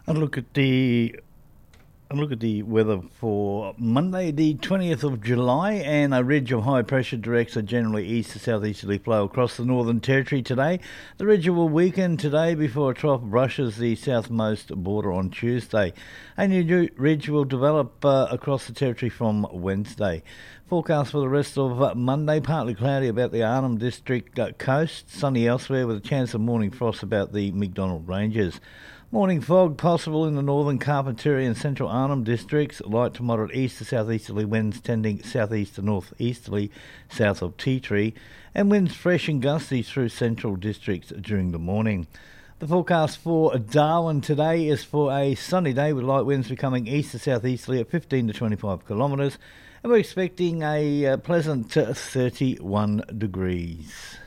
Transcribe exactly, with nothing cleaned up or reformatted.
And look at the and look at the weather for Monday, the twentieth of July, and a ridge of high pressure directs a generally east to southeasterly flow across the Northern Territory today. The ridge will weaken today before a trough brushes the southmost border on Tuesday. A new ridge will develop uh, across the Territory from Wednesday. Forecast for the rest of Monday, partly cloudy about the Arnhem District uh, coast, sunny elsewhere with a chance of morning frost about the Macdonald Ranges. Morning fog possible in the northern Carpentaria and central Arnhem districts. Light to moderate east to southeasterly winds tending southeast to northeasterly south of Tea Tree, and winds fresh and gusty through central districts during the morning. The forecast for Darwin today is for a sunny day with light winds becoming east to southeasterly at fifteen to twenty-five kilometres, and we're expecting a uh, pleasant uh, thirty-one degrees.